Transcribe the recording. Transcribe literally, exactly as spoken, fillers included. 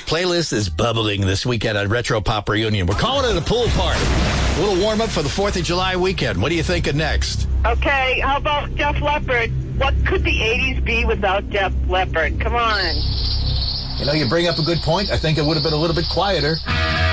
Playlist is bubbling this weekend at Retro Pop Reunion. We're calling it a pool party. A little warm-up for the fourth of July weekend. What are you thinking next? Okay, how about Def Leppard? What could the eighties be without Def Leppard? Come on. You know, you bring up a good point. I think it would have been a little bit quieter.